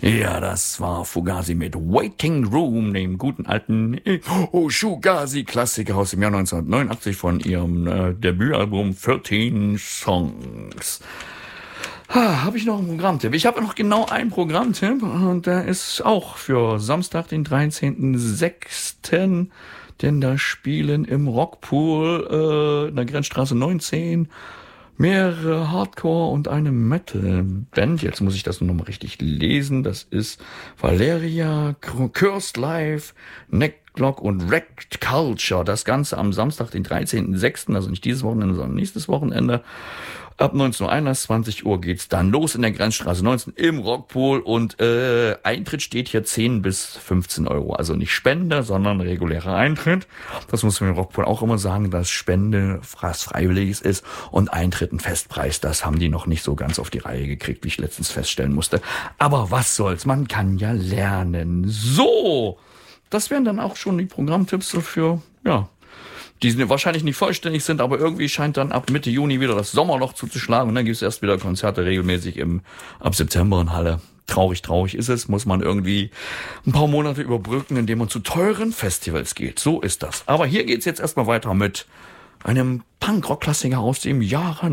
Ja, das war Fugazi mit Waiting Room, dem guten alten Fugazi-Klassiker aus dem Jahr 1989 von ihrem Debütalbum 13 Songs. Habe ich noch einen Programmtipp? Ich habe noch genau einen Programmtipp und der ist auch für Samstag, den 13.06., denn da spielen im Rockpool in der Grenzstraße 19 mehrere Hardcore- und eine Metal-Band. Jetzt muss ich das nur noch mal richtig lesen. Das ist Valeria, Cursed Life, Neckblock und Wrecked Culture. Das Ganze am Samstag, den 13.06., also nicht dieses Wochenende, sondern nächstes Wochenende. Ab 19.21 Uhr geht's dann los in der Grenzstraße 19 im Rockpool und Eintritt steht hier 10 bis 15 Euro. Also nicht Spende, sondern regulärer Eintritt. Das muss man im Rockpool auch immer sagen, dass Spende was Freiwilliges ist und Eintritt ein Festpreis. Das haben die noch nicht so ganz auf die Reihe gekriegt, wie ich letztens feststellen musste. Aber was soll's, man kann ja lernen. So, das wären dann auch schon die Programmtipps für, die wahrscheinlich nicht vollständig sind, aber irgendwie scheint dann ab Mitte Juni wieder das Sommerloch zuzuschlagen und dann gibt es erst wieder Konzerte regelmäßig ab September in Halle. Traurig ist es, muss man irgendwie ein paar Monate überbrücken, indem man zu teuren Festivals geht. So ist das. Aber hier geht's jetzt erstmal weiter mit einem Punk-Rock-Klassiker aus dem Jahre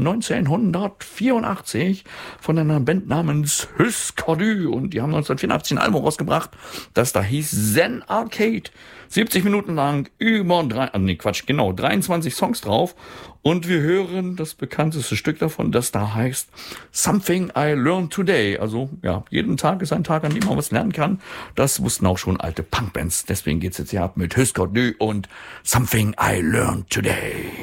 1984 von einer Band namens Hüskordu und die haben 1984 ein Album rausgebracht, das da hieß Zen Arcade. 70 Minuten lang, 23 Songs drauf und wir hören das bekannteste Stück davon, das da heißt Something I Learned Today. Also jeden Tag ist ein Tag, an dem man was lernen kann. Das wussten auch schon alte Punkbands. Deswegen geht's jetzt hier ab mit Hüskordu und Something I Learned Today.